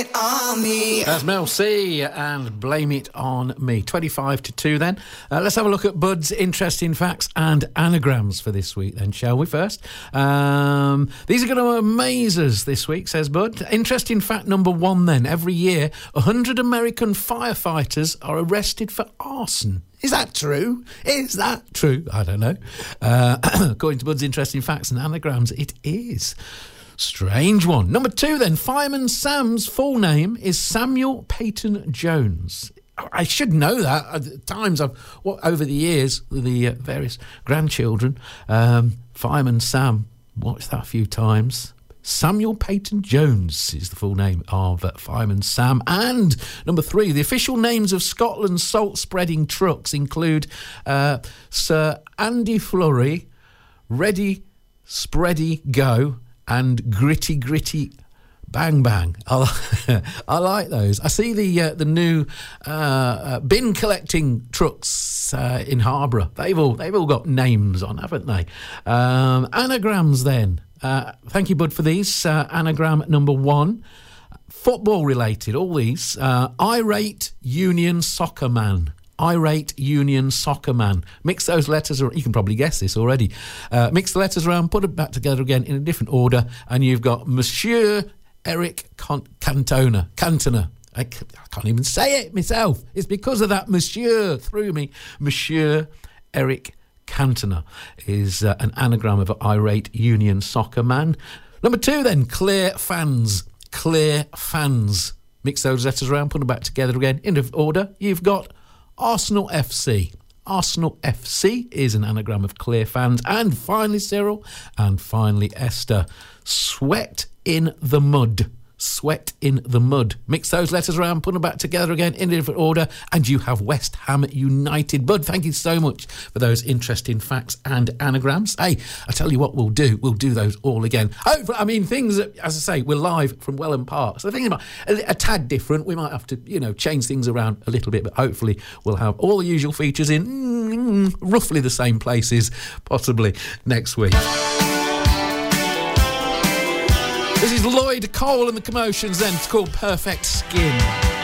On me. That's Mel C and Blame It On Me. 25 to 2 then. Let's have a look at Bud's interesting facts and anagrams for this week then, shall we first? These are going to amaze us this week, says Bud. Interesting fact number 1 then. Every year, 100 American firefighters are arrested for arson. Is that true? Is that true? I don't know. According to Bud's interesting facts and anagrams, it is. Strange one. Number 2 then. Fireman Sam's full name is Samuel Peyton Jones. I should know that. At times, over the years, with the various grandchildren, Fireman Sam, watched that a few times. Samuel Peyton Jones is the full name of Fireman Sam. And number 3, the official names of Scotland's salt-spreading trucks include Sir Andy Flurry, Ready, Spready, Go, and Gritty Bang Bang. I like those. I see the new bin collecting trucks in Harborough. They've all got names on, haven't they? Anagrams then. Thank you, Bud, for these. Anagram number 1, football related. All these. Irate Union Soccer Man. Irate Union Soccer Man. Mix those letters around. You can probably guess this already. Mix the letters around, put them back together again in a different order, and you've got Monsieur Eric Cantona. I can't even say it myself. It's because of that Monsieur through me. Monsieur Eric Cantona is an anagram of Irate Union Soccer Man. Number 2 then, Clear Fans. Clear Fans. Mix those letters around, put them back together again in order. You've got Arsenal FC. Arsenal FC is an anagram of Clear Fans. And finally, Cyril, and finally, Esther, Sweat in the Mud. Sweat in the Mud. Mix those letters around, put them back together again in a different order, and you have West Ham United. Bud, thank you so much for those interesting facts and anagrams. Hey, I tell you what we'll do those all again. Hopefully, I mean, things that, as I say, we're live from Welland Park, so things about a tad different. We might have to, change things around a little bit, but hopefully we'll have all the usual features in roughly the same places, possibly next week. This is Lloyd Cole and the Commotions then. It's called Perfect Skin.